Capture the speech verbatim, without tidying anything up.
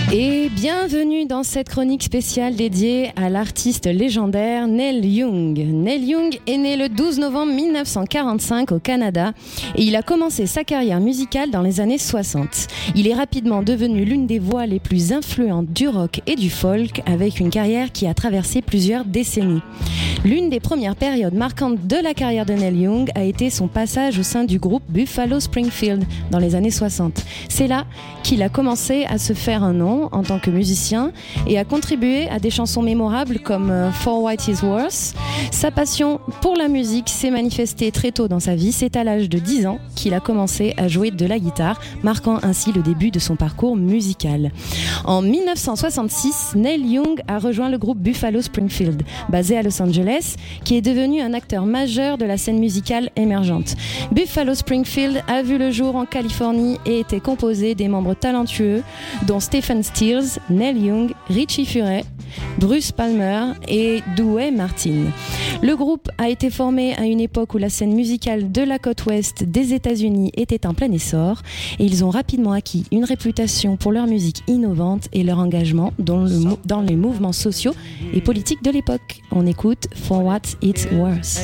Et bienvenue dans cette chronique spéciale dédiée à l'artiste légendaire Neil Young. Neil Young est né le douze novembre mille neuf cent quarante-cinq au Canada et il a commencé sa carrière musicale dans les années soixante. Il est rapidement devenu l'une des voix les plus influentes du rock et du folk avec une carrière qui a traversé plusieurs décennies. L'une des premières périodes marquantes de la carrière de Neil Young a été son passage au sein du groupe Buffalo Springfield dans les années soixante. C'est là qu'il a commencé à se faire un nom en tant que musicien et a contribué à des chansons mémorables comme For What Is Worth. Sa passion pour la musique s'est manifestée très tôt dans sa vie. C'est à l'âge de dix ans qu'il a commencé à jouer de la guitare, marquant ainsi le début de son parcours musical. En mille neuf cent soixante-six, Neil Young a rejoint le groupe Buffalo Springfield, basé à Los Angeles, qui est devenu un acteur majeur de la scène musicale émergente. Buffalo Springfield a vu le jour en Californie et était composé des membres talentueux dont Stephen Stills, Neil Young, Richie Furay, Bruce Palmer et Dwayne Martin. Le groupe a été formé à une époque où la scène musicale de la côte ouest des États-Unis était en plein essor et ils ont rapidement acquis une réputation pour leur musique innovante et leur engagement dans, le, dans les mouvements sociaux et politiques de l'époque. On écoute For What It's Worth.